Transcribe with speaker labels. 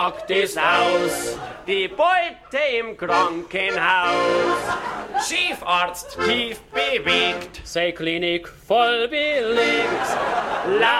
Speaker 1: Akt ist aus, die Beute im Krankenhaus. Chefarzt tief bewegt, sei Klinik voll belegt.